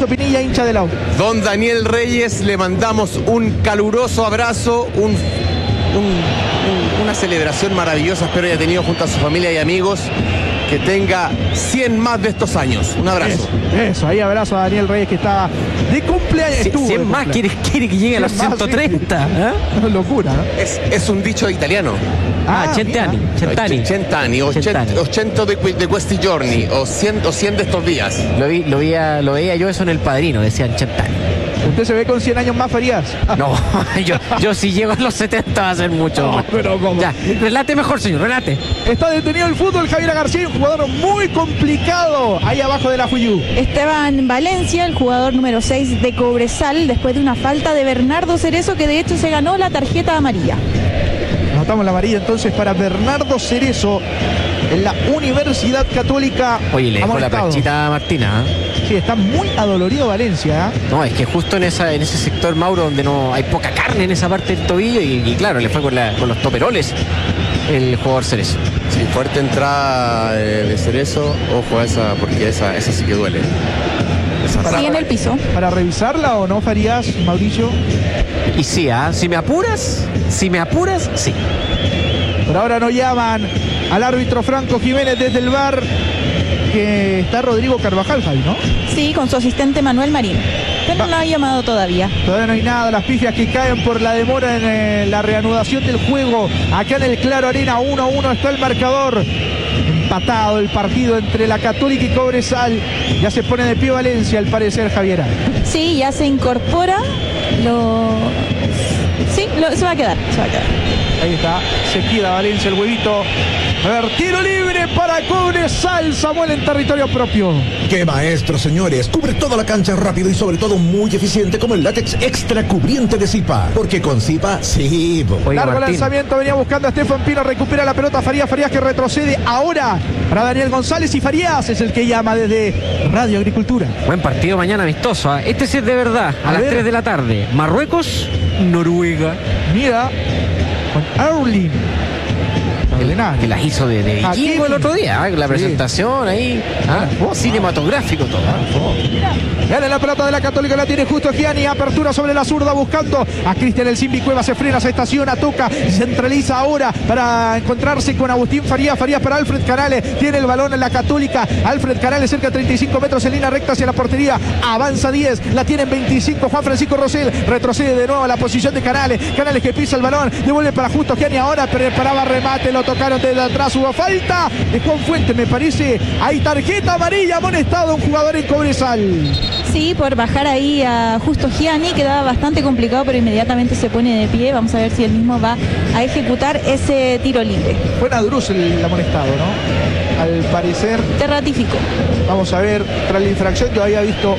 Pinilla, hincha del AU. Don Daniel Reyes, le mandamos un caluroso abrazo, una celebración maravillosa, espero haya tenido junto a su familia y amigos, que tenga 100 más de estos años. Un abrazo. Eso, ahí abrazo a Daniel Reyes, que está de cumpleaños. 100 más, quiere que llegue a los 130. Sí. ¿Eh? Locura, ¿no? Es un dicho italiano. Cent'anni. 80 de questi giorni, o 100 de estos días. Lo veía yo eso en El Padrino, decían Cent'anni. ¿Usted se ve con 100 años más, Farías? No, yo si llego a los 70 va a ser mucho más. Pero ¿cómo? Ya, relate mejor, señor, relate. Está detenido el fútbol, Javier García, un jugador muy complicado ahí abajo de la Fuyú. Esteban Valencia, el jugador número 6 de Cobresal, después de una falta de Bernardo Cerezo, que de hecho se ganó la tarjeta amarilla. Notamos la amarilla entonces para Bernardo Cerezo en la Universidad Católica. Oye, le dejó la planchita a Martina, ¿eh? Sí, está muy adolorido Valencia, ¿eh? No, es que justo en ese sector, Mauro, donde no hay poca carne en esa parte del tobillo, y claro, le fue con los toperoles el jugador Cerezo. Sí, fuerte entrada de Cerezo, ojo a esa, porque esa sí que duele. Sí, en el piso. ¿Para revisarla o no, Farías, Mauricio? Y sí, si me apuras, sí. Por ahora no llaman al árbitro Franco Jiménez desde el VAR, que está Rodrigo Carvajal, Javi, ¿no? Sí, con su asistente Manuel Marín. Pero no ha llamado todavía. Todavía no hay nada, las pifias que caen por la demora en la reanudación del juego. Acá en el Claro Arena, 1-1 está el marcador. Empatado el partido entre la Católica y Cobresal. Ya se pone de pie Valencia, al parecer, Javiera. Sí, ya se incorpora. Se va a quedar. Ahí está, se queda Valencia el huevito. A ver, tiro libre para Cobresal, Samuel, en territorio propio. ¡Qué maestro, señores! Cubre toda la cancha rápido y sobre todo muy eficiente, como el látex extra cubriente de Zipa. Porque con Zipa, sí. Oiga, Largo Martín. lanzamiento, venía buscando a Estefan Pino, recupera la pelota Farías que retrocede ahora para Daniel González, y Farías es el que llama desde Radio Agricultura. Buen partido mañana amistoso, ¿eh? Este sí es de verdad, a las 3 de la tarde. Marruecos, Noruega. Mira, con Erling. Que las hizo de vikingo el otro día, la presentación ahí, cinematográfico todo. Gana la pelota de la Católica, la tiene justo Gianni, apertura sobre la zurda buscando a Cristian El Simbi Cueva, se frena, se estaciona, toca, centraliza ahora para encontrarse con Agustín Farías para Alfred Canales, tiene el balón en la Católica, Alfred Canales cerca de 35 metros en línea recta hacia la portería, avanza 10, la tiene en 25 Juan Francisco Rosell, retrocede de nuevo a la posición de Canales que pisa el balón, devuelve para justo Gianni, ahora preparaba remate, lo tocaron desde atrás, hubo falta de Juan Fuentes, me parece, hay tarjeta amarilla, amonestado un jugador en Cobresal. Sí, por bajar ahí a Justo Gianni, quedaba bastante complicado, pero inmediatamente se pone de pie. Vamos a ver si él mismo va a ejecutar ese tiro libre. Fue Nadruz el amonestado, ¿no? Al parecer. Te ratifico. Vamos a ver, tras la infracción yo había visto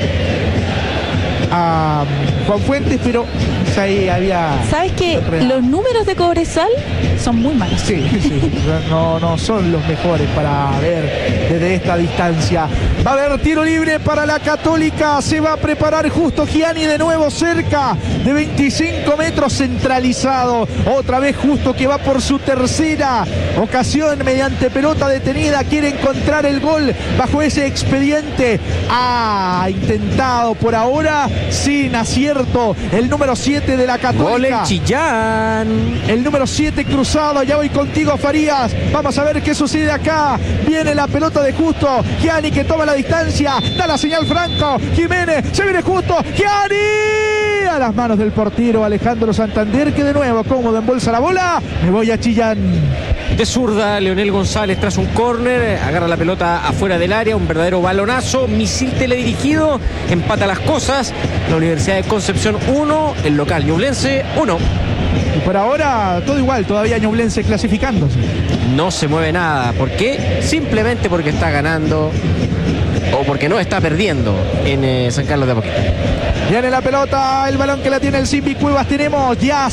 a Juan Fuentes, pero ahí había... ¿Sabes que los números de Cobresal son muy malos? Sí, no son los mejores para ver desde esta distancia. Va a haber tiro libre para la Católica, se va a preparar Justo Gianni de nuevo cerca de 25 metros, centralizado, otra vez Justo que va por su tercera ocasión mediante pelota detenida, quiere encontrar el gol bajo ese expediente, ha intentado por ahora sin acierto el número 7 de la Católica. Gol en Chillán. El número 7 cruzado, ya voy contigo Farías, vamos a ver qué sucede acá, viene la pelota de Justo Gianni que toma la distancia, da la señal Franco Jiménez, se viene Justo Gianni a las manos del portero Alejandro Santander, que de nuevo cómodo embolsa la bola, me voy a Chillán. De zurda, Leonel González tras un córner, agarra la pelota afuera del área, un verdadero balonazo, misil teledirigido, empata las cosas, la Universidad de Concepción 1, el local Ñublense 1. Y por ahora todo igual, todavía Ñublense clasificándose. No se mueve nada, ¿por qué? Simplemente porque está ganando o porque no está perdiendo en San Carlos de Apoquindo. Viene la pelota, el balón que la tiene el Simbi Cuevas, tenemos ya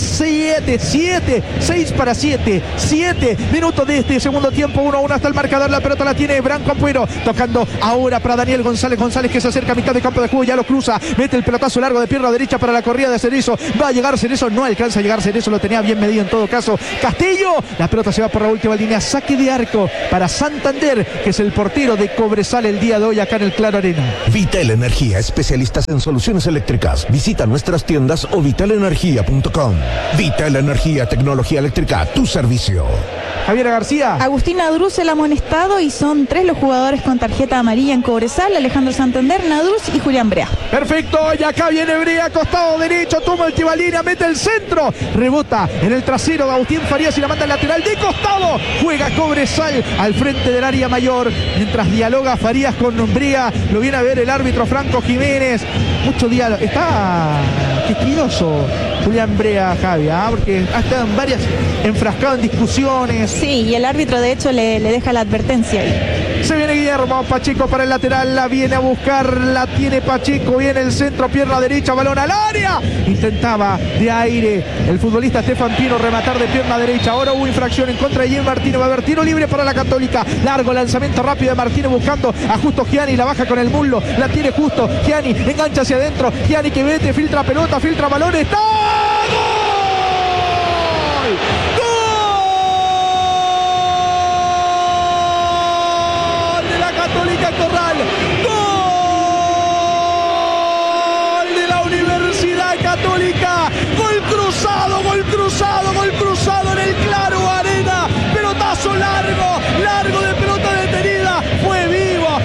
6 para 7 minutos de este segundo tiempo, 1-1 hasta el marcador, la pelota la tiene Branco Ampuero, tocando ahora para Daniel González que se acerca a mitad de campo de juego, ya lo cruza, mete el pelotazo largo de pierna derecha para la corrida de Cerezo, va a llegar Cerezo, no alcanza a llegar Cerezo, lo tenía bien medido en todo caso, Castillo, la pelota se va por la última línea, saque de arco para Santander, que es el portero de Cobresal el día de hoy acá en el Claro Arena. Vital Energía, especialistas en soluciones eléctricas. Visita nuestras tiendas o vitalenergia.com. Vital Energía, tecnología eléctrica a tu servicio. Javier García. Agustín Nadruz el amonestado y son 3 los jugadores con tarjeta amarilla en Cobresal: Alejandro Santander, Nadruz y Julián Brea. Perfecto, y acá viene Brea, costado derecho, toma última línea, mete el centro, rebota en el trasero de Agustín Farías y la manda al lateral de costado. Juega Cobresal al frente del área mayor, mientras dialoga Farías con Brea. Lo viene a ver el árbitro Franco Jiménez. Mucho diálogo. Está quisquilloso Julián Brea, Javi, porque ha estado en varias, enfrascado en discusiones. Sí, y el árbitro de hecho le deja la advertencia ahí. Se viene Guillermo Pacheco para el lateral, la viene a buscar, la tiene Pacheco, viene el centro, pierna derecha, balón al área. Intentaba de aire el futbolista Estefan Pino rematar de pierna derecha. Ahora hubo infracción en contra de Jim Martínez. Va a haber tiro libre para la Católica. Largo lanzamiento rápido de Martínez buscando a Justo Gianni, la baja con el muslo, la tiene Justo Gianni, engancha hacia adentro. Gianni que vete, filtra pelota, filtra balón, está. Católica Corral, gol de la Universidad Católica, gol cruzado, gol cruzado, gol cruzado en el Claro Arena, pelotazo largo, largo de pelota detenida, fue vivo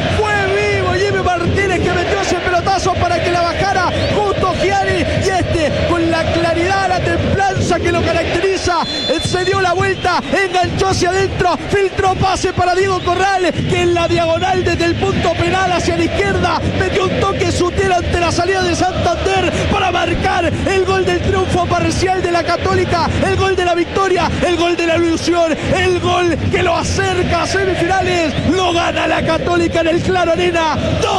Jimmy Martínez que metió ese pelotazo para que la bajara Justo Gianni, y con la claridad, la templanza que lo caracteriza, se dio la vuelta, enganchó hacia adentro, filtró pase para Diego Corral, que en la diagonal desde el punto penal hacia la izquierda metió un toque sutil ante la salida de Santander para marcar el gol del triunfo parcial de la Católica, el gol de la victoria, el gol de la ilusión, el gol que lo acerca a semifinales. Lo gana la Católica en el Claro Arena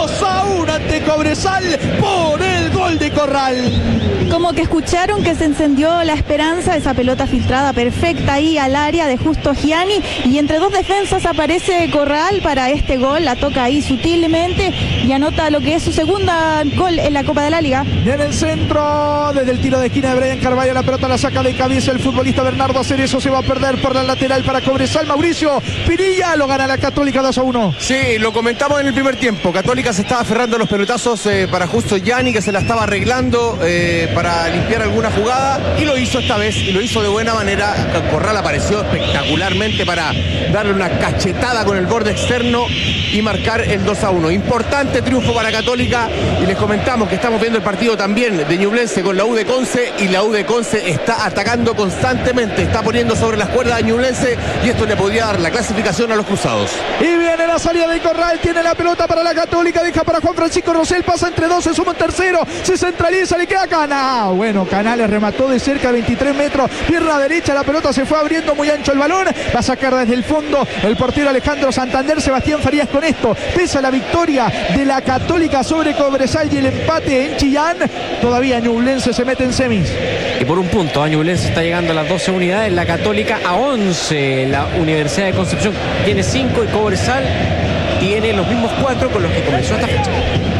2-1 ante Cobresal por el gol de Corral. Como que escucharon que se encendió la esperanza, esa pelota filtrada perfecta ahí al área de Justo Gianni, y entre 2 defensas aparece Corral para este gol, la toca ahí sutilmente y anota lo que es su segunda gol en la Copa de la Liga. En el centro, desde el tiro de esquina de Brian Carvalho, la pelota la saca de cabeza el futbolista Bernardo Cerezo, se va a perder por la lateral para Cobresal. Mauricio Pinilla, lo gana la Católica 2-1. Sí, lo comentamos en el primer tiempo. Católica se estaba aferrando a los pelotazos para Justo Gianni, que se la estaba arreglando para limpiar alguna jugada, y lo hizo esta vez, y lo hizo de buena manera. Corral apareció espectacularmente para darle una cachetada con el borde externo y marcar el 2-1. Importante triunfo para Católica, y les comentamos que estamos viendo el partido también de Ñublense con la U de Conce, y la U de Conce está atacando constantemente, está poniendo sobre las cuerdas a Ñublense, y esto le podría dar la clasificación a los cruzados. Y viene la salida de Corral, tiene la pelota para la Católica, deja para Juan Francisco Rosell, pasa entre 2, se suma un tercero, se centraliza, le queda Canales. Bueno, Canales remató de cerca, 23 metros, pierna derecha, la pelota se fue abriendo muy ancho el balón, va a sacar desde el fondo el portero Alejandro Santander. Sebastián Farías con esto, pesa la victoria de la Católica sobre Cobresal y el empate en Chillán. Todavía Ñublense se mete en semis. Y por un punto, Ñublense está llegando a las 12 unidades, la Católica a 11, la Universidad de Concepción tiene 5 y Cobresal tiene los mismos 4 con los que comenzó esta fecha.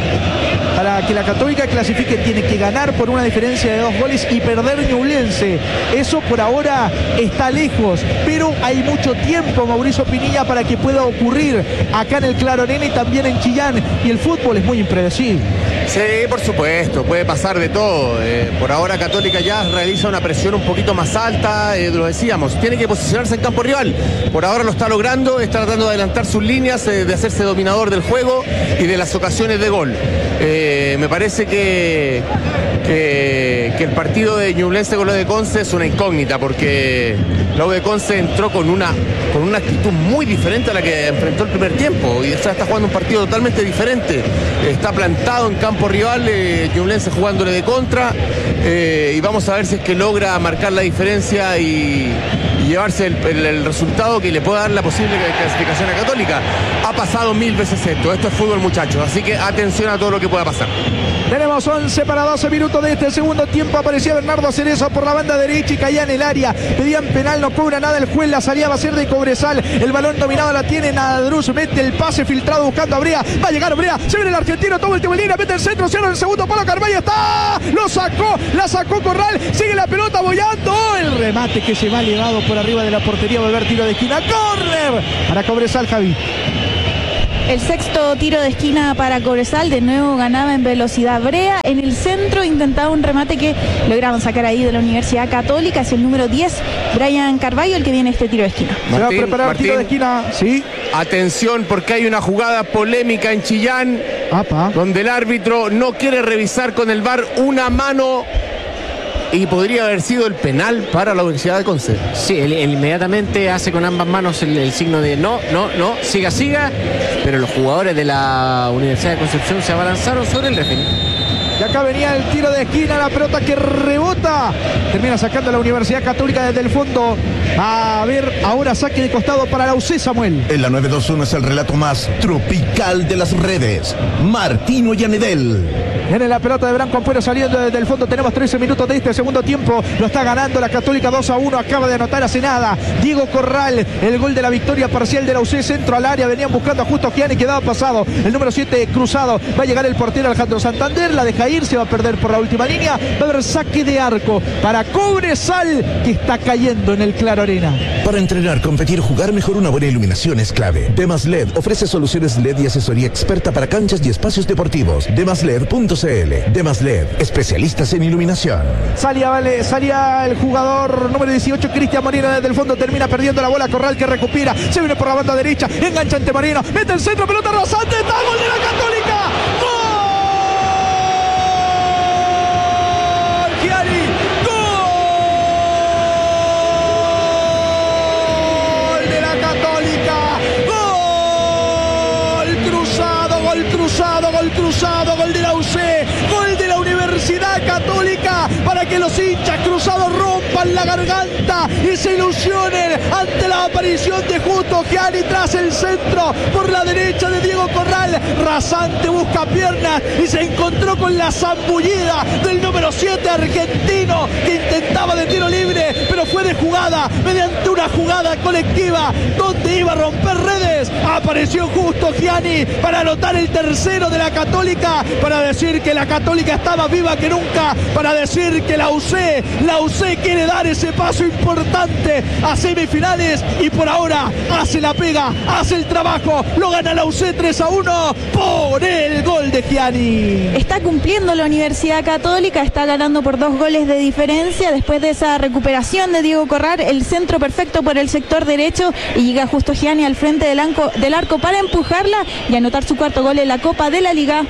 Para que la Católica clasifique tiene que ganar por una diferencia de 2 goles y perder Ñublense. Eso por ahora está lejos, pero hay mucho tiempo, Mauricio Pinilla, para que pueda ocurrir acá en el Claro Arena y también en Chillán, y el fútbol es muy impredecible. Sí, por supuesto, puede pasar de todo. Por ahora Católica ya realiza una presión un poquito más alta, lo decíamos, tiene que posicionarse en campo rival. Por ahora lo está logrando, está tratando de adelantar sus líneas, de hacerse dominador del juego y de las ocasiones de gol. Me parece que el partido de Ñublense con la U de Conce es una incógnita, porque la U de Conce entró con una actitud muy diferente a la que enfrentó el primer tiempo, y está jugando un partido totalmente diferente. Está plantado en campo rival, Ñublense jugándole de contra, y vamos a ver si es que logra marcar la diferencia y llevarse el resultado que le pueda dar la posible clasificación a Católica. Ha pasado 1000 veces esto es fútbol, muchachos, así que atención a todo lo que pueda pasar. Tenemos 11 para 12 minutos de este segundo tiempo. Aparecía Bernardo Cerezo por la banda derecha y caía en el área. Pedían penal, no cobra nada el juez. La salida va a ser de Cobresal. El balón dominado la tiene Nadruz. Mete el pase filtrado buscando a Brea. Va a llegar Brea. Se viene el argentino. Toma el tibulina. Mete el centro. Cierra el segundo palo. Carvalho está. Lo sacó. La sacó Corral. Sigue la pelota boyando. El remate que se va elevado por arriba de la portería. Va a haber tiro de esquina. ¡Córner! Para Cobresal, Javi. El sexto tiro de esquina para Cobresal, de nuevo ganaba en velocidad Brea. En el centro intentaba un remate que lograban sacar ahí de la Universidad Católica. Es el número 10, Brian Carballo, el que viene este tiro de esquina. Se va a preparar el tiro de esquina, sí. Atención, porque hay una jugada polémica en Chillán, donde el árbitro no quiere revisar con el VAR una mano y podría haber sido el penal para la Universidad de Concepción. Sí, él inmediatamente hace con ambas manos el signo de no, siga, pero los jugadores de la Universidad de Concepción se abalanzaron sobre el referee. Y acá venía el tiro de esquina, la pelota que rebota. Termina sacando a la Universidad Católica desde el fondo. A ver, ahora saque de costado para la UC, Samuel. En la 921 es el relato más tropical de las redes. Martino Yanedel. Viene la pelota de Branco Ampuero saliendo desde el fondo. Tenemos 13 minutos de este segundo tiempo. Lo está ganando la Católica 2-1. Acaba de anotar hace nada Diego Corral, el gol de la victoria parcial de la UC. Centro al área. Venían buscando a Justo Gianni, quedaba pasado. El número 7 cruzado. Va a llegar el portero Alejandro Santander. La deja ir. Se va a perder por la última línea. Va a haber saque de arco para Cobresal, que está cayendo en el Claro Arena. Para entrenar, competir, jugar mejor, una buena iluminación es clave. Demas LED ofrece soluciones LED y asesoría experta para canchas y espacios deportivos. demasled.cl. Demas LED, especialistas en iluminación. Salía el jugador número 18, Cristian Marino, desde el fondo. Termina perdiendo la bola. Corral, que recupera. Se viene por la banda derecha. Engancha ante Marino. Mete el centro. Pelota rasante. Está gol de la Católica. ¡Gol! Gianni. ¡Gol de la Católica! ¡Gol cruzado! ¡Gol cruzado! ¡Gol cruzado! ¡Gol de la UC! ¡Gol de la Universidad Católica! Para que los hinchas cruzados rompan la garganta y se ilusionen ante la aparición de Justo Gianni tras el centro por la derecha de Diego Corral. Rasante busca piernas y se encontró con la zambullida del número 7 argentino, que intentaba de tiro libre, pero fue de jugada, mediante una jugada colectiva donde iba a romper redes. Apareció Justo Gianni para anotar el tercero de la Católica, para decir que la Católica estaba viva que nunca, para decir que la UC quiere dar ese paso importante a semifinales, y por ahora hace la pega, hace el trabajo, lo gana la UC 3-1 por el gol de Gianni. Está cumpliendo la Universidad Católica, está ganando por 2 goles de diferencia después de esa recuperación de Diego Corral, el centro perfecto por el sector derecho, y llega Justo Gianni al frente del arco para empujarla y anotar su cuarto gol en la Copa de la Liga.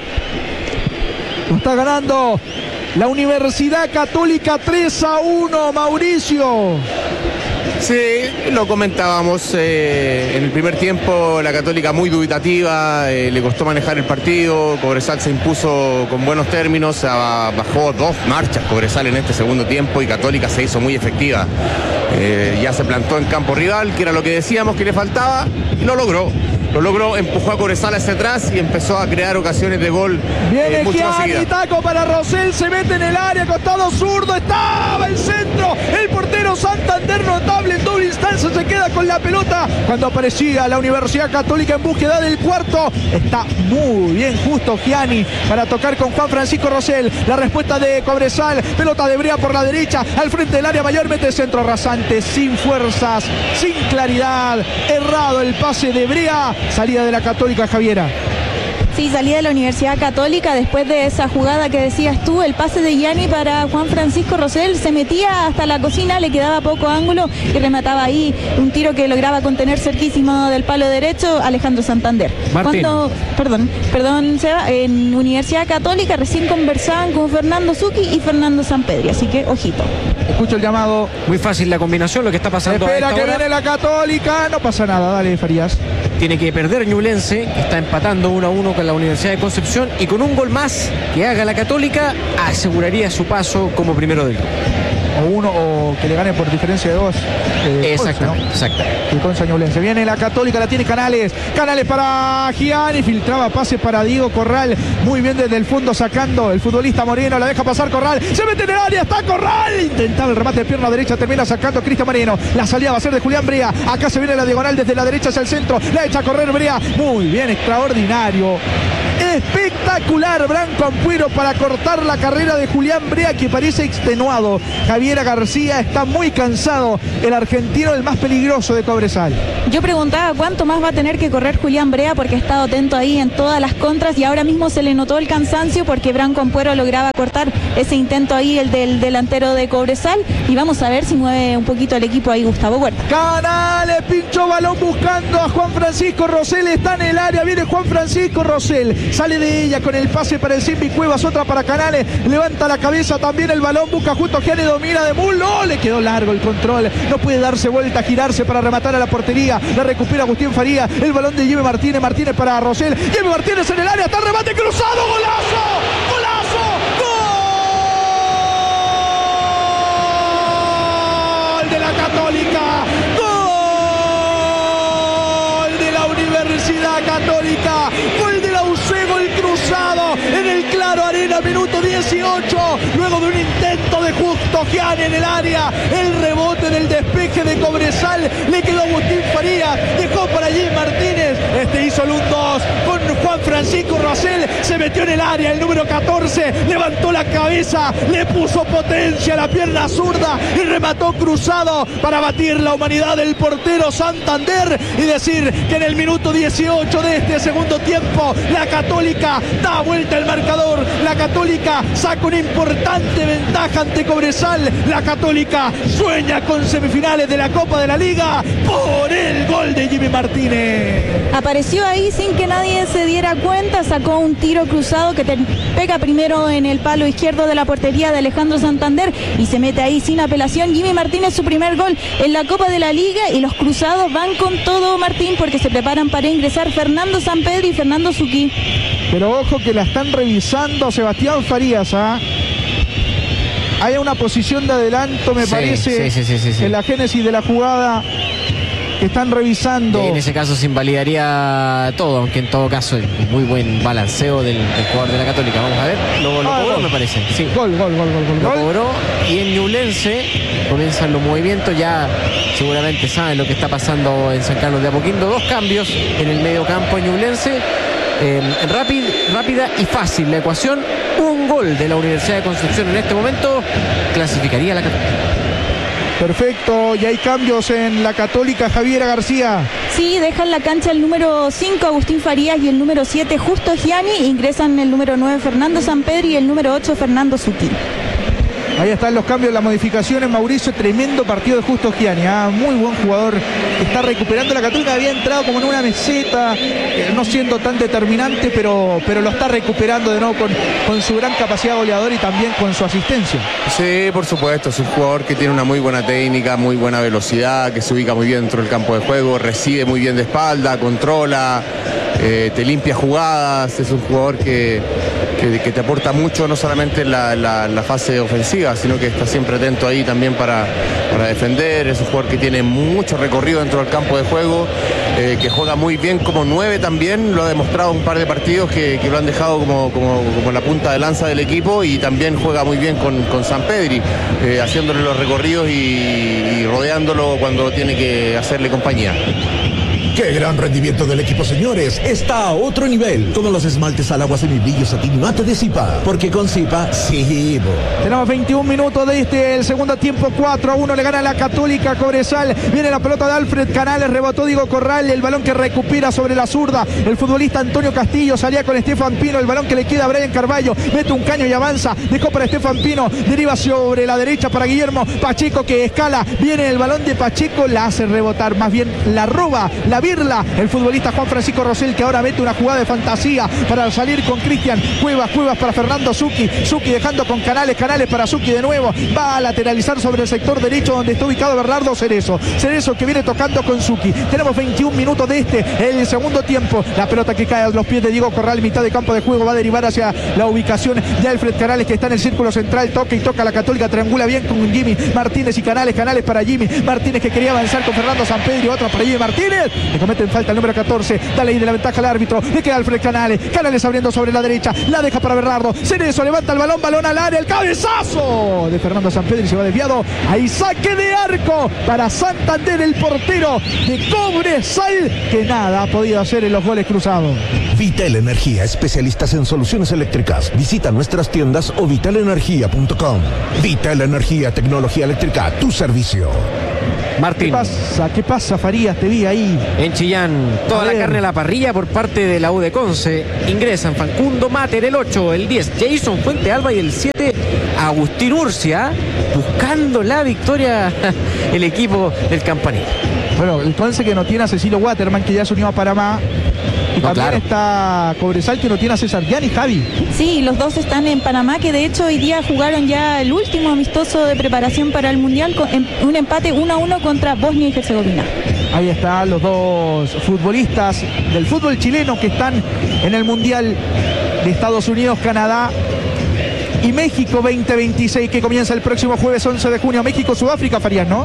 Lo está ganando la Universidad Católica 3-1, Mauricio. Sí, lo comentábamos en el primer tiempo, la Católica muy dubitativa, le costó manejar el partido. Cobresal se impuso con buenos términos, bajó 2 marchas Cobresal en este segundo tiempo, y Católica se hizo muy efectiva. Ya se plantó en campo rival, que era lo que decíamos que le faltaba, y lo logró. Empujó a Cobresal hacia atrás y empezó a crear ocasiones de gol. Viene mucho más Gianni, seguidas. taco para Rosell, se mete en el área, costado zurdo, estaba el centro, el portero Santander, notable en doble instancia, se queda con la pelota cuando aparecía la Universidad Católica en búsqueda del cuarto. Está muy bien Justo Gianni para tocar con Juan Francisco Rosell. La respuesta de Cobresal, pelota de Brea por la derecha, al frente del área mayor, mete centro rasante, sin fuerzas, sin claridad, errado el pase de Brea. Salida de la Católica, Javiera. Sí, salida de la Universidad Católica después de esa jugada que decías tú, el pase de Gianni para Juan Francisco Rosell, se metía hasta la cocina, le quedaba poco ángulo y remataba ahí un tiro que lograba contener cerquísimo del palo derecho Alejandro Santander. Martín. Perdón, Seba, en Universidad Católica recién conversaban con Fernando Zucchi y Fernando Sampedri, así que ojito. Escucho el llamado. Muy fácil la combinación, lo que está pasando. Espera que viene la Católica, no pasa nada, dale Farías. Tiene que perder Ñublense, que está empatando 1-1 con la Universidad de Concepción, y con un gol más que haga la Católica aseguraría su paso como primero del grupo. O que le gane por diferencia de 2. Exactamente, exacto. Y con Ñublense. Viene la Católica, la tiene Canales para Gianni, filtraba pase para Diego Corral, muy bien desde el fondo sacando el futbolista Moreno, la deja pasar Corral, se mete en el área, está Corral, intentaba el remate de pierna derecha, termina sacando Cristian Moreno, la salida va a ser de Julián Brea, acá se viene la diagonal desde la derecha hacia el centro, la echa a correr Brea, muy bien, extraordinario Espectacular Branco Ampuero para cortar la carrera de Julián Brea, que parece extenuado. Javiera García está muy cansado. El argentino, el más peligroso de Cobresal. Yo preguntaba cuánto más va a tener que correr Julián Brea, porque ha estado atento ahí en todas las contras y ahora mismo se le notó el cansancio porque Branco Ampuero lograba cortar ese intento ahí, el del delantero de Cobresal, y vamos a ver si mueve un poquito el equipo ahí Gustavo Huerta. Canales pinchó balón buscando a Juan Francisco Rosell, está en el área, viene Juan Francisco Rosell, sale de ella con el pase para el Simbi Cuevas, otra para Canales, levanta la cabeza también el balón, busca justo Gianni, domina de Mulo, le quedó largo el control, no puede darse vuelta, girarse para rematar a la portería, la recupera Agustín Faría, el balón de Jimmy Martínez, Martínez para Rosell, Jimmy Martínez en el área, está el remate cruzado, golazo, golazo, gol de la Católica, gol de la Universidad Católica, gol de la UC, gol cruzado en el Claro Arena, minuto 18, luego de un intento de Justo Gianni en el área, el rebote del despeje de Cobresal, le quedó Agustín Farías, dejó para allí Martínez, hizo el 1-2 con Juan Francisco Rosell, se metió en el área, el número 14, levantó la cabeza, le puso potencia a la pierna zurda y remató cruzado para batir la humanidad del portero Santander y decir que en el minuto 18 de este segundo tiempo la Católica da vuelta el marcador, la Católica saca una importante ventaja ante Cobresal, la Católica sueña con semifinales de la Copa de la Liga por el gol de Jimmy Martínez. Apareció ahí sin que nadie se diera cuenta, sacó un tiro cruzado que pega primero en el palo izquierdo de la portería de Alejandro Santander y se mete ahí sin apelación. Jimmy Martínez, su primer gol en la Copa de la Liga, y los cruzados van con todo, Martín, porque se preparan para ingresar Fernando Sampedri y Fernando Zucchi. Pero ojo que la están revisando Sebastián Farías, Hay una posición de adelanto, me parece, sí. en la génesis de la jugada que están revisando. En ese caso se invalidaría todo, aunque en todo caso muy buen balanceo del jugador de la Católica. Vamos a ver, lo cobró, me parece. Sí. Gol. Lo cobró, y en Ñublense comienzan los movimientos, ya seguramente saben lo que está pasando en San Carlos de Apoquindo. 2 cambios en el medio campo en Ñublense. Rápida y fácil la ecuación. Un gol de la Universidad de Concepción en este momento clasificaría a la Católica. Perfecto, y hay cambios en la Católica, Javiera García. Sí, dejan la cancha el número 5 Agustín Farías y el número 7 Justo Gianni, ingresan el número 9 Fernando Sampedri y el número 8 Fernando Zucchi. Ahí están los cambios, las modificaciones. Mauricio, tremendo partido de Justo Gianni, muy buen jugador, está recuperando la Católica, había entrado como en una meseta, no siendo tan determinante, pero lo está recuperando de nuevo con su gran capacidad goleadora y también con su asistencia. Sí, por supuesto, es un jugador que tiene una muy buena técnica, muy buena velocidad, que se ubica muy bien dentro del campo de juego, recibe muy bien de espalda, controla, te limpia jugadas, es un jugador que te aporta mucho, no solamente en la fase ofensiva, sino que está siempre atento ahí también para defender. Es un jugador que tiene mucho recorrido dentro del campo de juego, que juega muy bien como 9 también, lo ha demostrado un par de partidos que lo han dejado como la punta de lanza del equipo, y también juega muy bien con Sampedri, haciéndole los recorridos y rodeándolo cuando tiene que hacerle compañía. ¡Qué gran rendimiento del equipo, señores! Está a otro nivel. Como los esmaltes al agua semibrillo satín mate de Zipa. Porque con Zipa, sí. Tenemos 21 minutos de el segundo tiempo. 4-1 le gana la Católica a Cobresal. Viene la pelota de Alfred Canales. Rebotó Diego Corral. El balón que recupera sobre la zurda el futbolista Antonio Castillo. Salía con Estefan Pino. El balón que le queda a Brian Carballo. Mete un caño y avanza. Dejó para Estefan Pino. Deriva sobre la derecha para Guillermo Pacheco, que escala. Viene el balón de Pacheco. La hace rebotar. Más bien la roba. La birla el futbolista Juan Francisco Rosell, que ahora mete una jugada de fantasía para salir con Cristian Cuevas para Fernando Zucchi dejando con Canales para Zucchi de nuevo, va a lateralizar sobre el sector derecho donde está ubicado Bernardo Cerezo que viene tocando con Zucchi. Tenemos 21 minutos de el segundo tiempo. La pelota que cae a los pies de Diego Corral, mitad de campo de juego, va a derivar hacia la ubicación de Alfred Canales, que está en el círculo central, toca la Católica, triangula bien con Jimmy Martínez y Canales para Jimmy Martínez, que quería avanzar con Fernando Sampedri, otra para Jimmy Martínez, le cometen falta el número 14, dale ahí de la ventaja al árbitro, le queda Alfred Canales abriendo sobre la derecha, la deja para Bernardo Cerezo, levanta el balón al área, el cabezazo de Fernando Sampedri, se va desviado, ahí saque de arco para Santander, el portero de Cobresal, que nada ha podido hacer en los goles cruzados. Vital Energía, especialistas en soluciones eléctricas. Visita nuestras tiendas o vitalenergia.com. Vital Energía, tecnología eléctrica a tu servicio. Martín. ¿Qué pasa, Farías? Te vi ahí. En Chillán, toda la carne a la parrilla por parte de la U de Conce. Ingresan Facundo Mater, el 8, el 10, Jason Fuente Alba y el 7, Agustín Urcia, buscando la victoria el equipo del Campanil. Bueno, el Conce que no tiene a Cecilio Waterman, que ya se unió a Panamá. Y también está Cobresal, que no tiene a César Gianni, Javi. Sí, los dos están en Panamá, que de hecho hoy día jugaron ya el último amistoso de preparación para el Mundial, con un empate 1-1 contra Bosnia y Herzegovina. Ahí están los dos futbolistas del fútbol chileno que están en el Mundial de Estados Unidos, Canadá y México 2026, que comienza el próximo jueves 11 de junio. México-Sudáfrica, Farías, ¿no?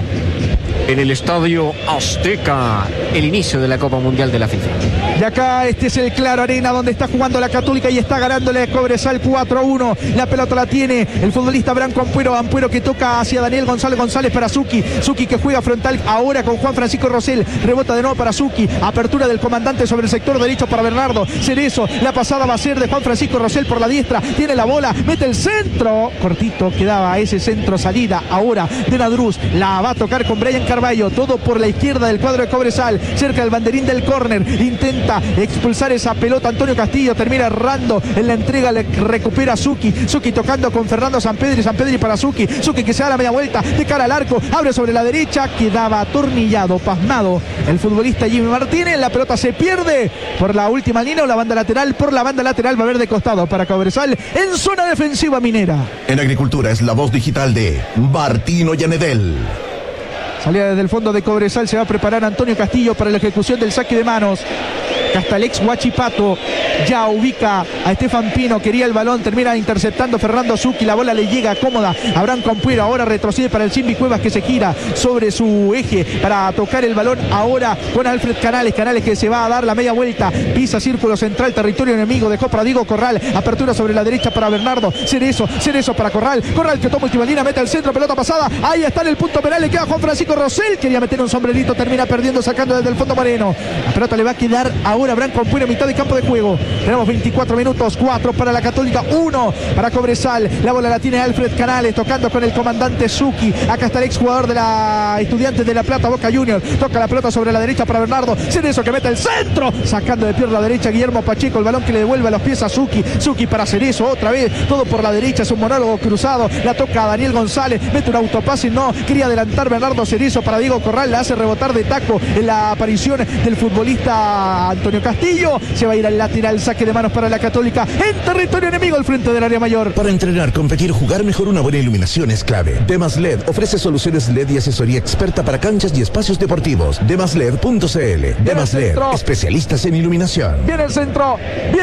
En el Estadio Azteca, el inicio de la Copa Mundial de la FIFA. Y acá este es el Claro Arena, donde está jugando la Católica y está ganándole a Cobresal 4-1. La pelota la tiene el futbolista Branco Ampuero que toca hacia Daniel González para Zucchi que juega frontal ahora con Juan Francisco Rosell. Rebota de nuevo para Zucchi. Apertura del comandante sobre el sector derecho para Bernardo Cerezo. La pasada va a ser de Juan Francisco Rosell por la diestra. Tiene la bola, mete el centro. Cortito quedaba ese centro, salida ahora de Nadruz. La va a tocar con Brian Carballo. Todo por la izquierda del cuadro de Cobresal. Cerca del banderín del córner. Intenta expulsar esa pelota Antonio Castillo. Termina errando en la entrega. Le recupera Zucchi tocando con Fernando Sampedri para Zucchi que se da la media vuelta de cara al arco. Abre sobre la derecha. Quedaba atornillado, pasmado el futbolista Jimmy Martínez. La pelota se pierde por la última línea o la banda lateral. Por la banda lateral va a haber de costado para Cobresal en zona defensiva minera. En Agricultura es la voz digital de Martino Llanedel. Salida desde el fondo de Cobresal, se va a preparar Antonio Castillo para la ejecución del saque de manos. Castalex Huachipato ya ubica a Estefan Pino, quería el balón, termina interceptando Fernando Zucchi, la bola le llega cómoda a Branco Ampuero, ahora retrocede para el Simbi Cuevas que se gira sobre su eje para tocar el balón ahora con Alfred Canales que se va a dar la media vuelta, pisa círculo central, territorio enemigo, dejó para Diego Corral, apertura sobre la derecha para Bernardo Cerezo para Corral que toma última línea, mete al centro, pelota pasada, ahí está en el punto penal, le queda Juan Francisco Rosell, quería meter un sombrerito, termina perdiendo, sacando desde el fondo Moreno, la pelota le va a quedar ahora Branco Ampuero en mitad de campo de juego. Tenemos 24 minutos, 4 para la Católica, 1 para Cobresal. La bola la tiene Alfred Canales tocando con el comandante Zucchi. Acá está el exjugador de la Estudiantes de La Plata, Boca Juniors. Toca la pelota sobre la derecha para Bernardo Cerezo que mete el centro, sacando de pierna derecha Guillermo Pacheco. El balón que le devuelve a los pies a Zucchi para Cerezo otra vez, todo por la derecha, es un monólogo cruzado. La toca a Daniel González, mete un autopase, no quería adelantar Bernardo Cerezo para Diego Corral, la hace rebotar de taco en la aparición del futbolista Antonio Castillo. Se va a ir al lateral, saque de manos para la Católica en territorio enemigo al frente del área mayor. Para entrenar, competir, jugar mejor, una buena iluminación es clave. Demas LED ofrece soluciones LED y asesoría experta para canchas y espacios deportivos. Demasled.cl. Demas LED, especialistas en iluminación. Viene el centro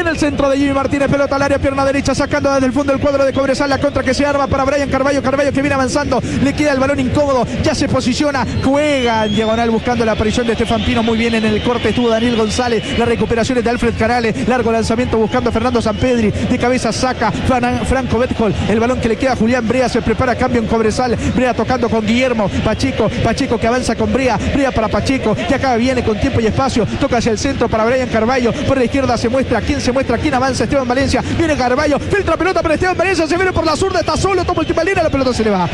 de Jimmy Martínez, pelota al área, pierna derecha, sacando desde el fondo del cuadro de Cobresal, la contra que se arma para Brian Carballo que viene avanzando, le queda el balón incómodo, ya se posiciona, juega en diagonal buscando la aparición de Estefan Pino, muy bien en el corte estuvo Daniel González, la recuperación de Alfred Canales, largo lanzamiento buscando a Fernando Sampedri, de cabeza saca Franco Betcol, el balón que le queda a Julián Brea, se prepara cambio en Cobresal, Brea tocando con Guillermo Pacheco que avanza con Brea para Pacheco, que acá viene con tiempo y espacio, toca hacia el centro para Brian Carballo, por la izquierda se muestra quién avanza, Esteban Valencia, viene Carballo, filtra pelota para Esteban Valencia, se viene por la zurda, está solo, toma última línea, la pelota se le va,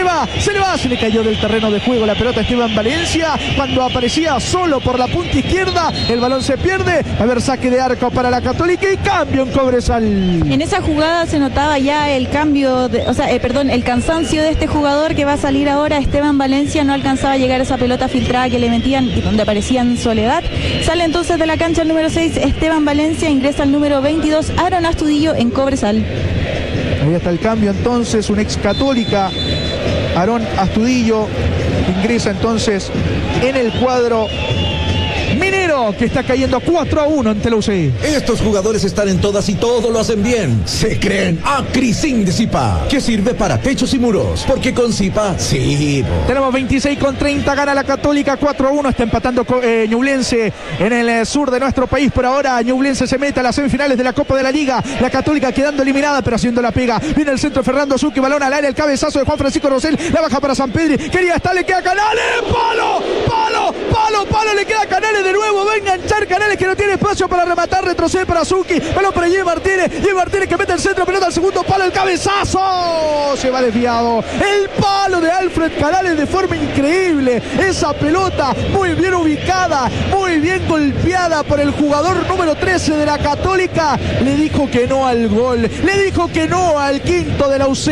se le cayó del terreno de juego la pelota a Esteban Valencia, cuando aparecía solo por la punta izquierda, el balón se pierde, a ver, saque de arco para la Católica y cambio en Cobresal. En esa jugada se notaba ya el cambio, el cansancio de este jugador que va a salir ahora. Esteban Valencia no alcanzaba a llegar a esa pelota filtrada que le metían y donde aparecía en Soledad. Sale entonces de la cancha el número 6 Esteban Valencia, ingresa el número 22 Aaron Astudillo en Cobresal. Ahí está el cambio entonces, un ex Católica, Aaron Astudillo, ingresa entonces en el cuadro minero, que está cayendo 4-1 ante la UCI. Estos jugadores están en todas y todo lo hacen bien. Se creen Acrisin de Zipa, que sirve para techos y muros, porque con Zipa, sí. Tenemos 26:30, gana la Católica 4-1, está empatando Ñublense en el sur de nuestro país. Por ahora Ñublense se mete a las semifinales de la Copa de la Liga, la Católica quedando eliminada pero haciendo la pega. Viene el centro Fernando Zucchi, balón al área, el cabezazo de Juan Francisco Rosell, la baja para Sampedri, quería estar, le queda Canales, palo palo, le queda Canales de nuevo, va a enganchar Canales que no tiene espacio para rematar, retrocede para Zucchi, balón para J. Martínez que mete el centro, pelota al segundo palo, el cabezazo, se va desviado, el palo de Alfred Canales de forma increíble, esa pelota muy bien ubicada, muy bien golpeada por el jugador número 13 de la Católica, le dijo que no al gol, le dijo que no al quinto de la UC.